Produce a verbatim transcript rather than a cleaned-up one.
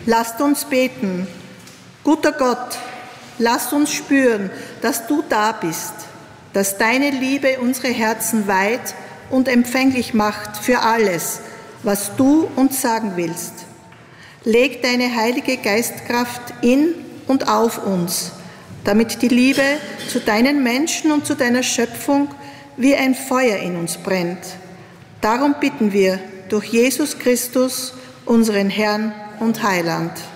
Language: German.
Lasst uns beten. Guter Gott, lasst uns spüren, dass du da bist, dass deine Liebe unsere Herzen weit und empfänglich macht für alles, was du uns sagen willst. Leg deine heilige Geistkraft in und auf uns, damit die Liebe zu deinen Menschen und zu deiner Schöpfung wie ein Feuer in uns brennt. Darum bitten wir durch Jesus Christus, unseren Herrn und Heiland.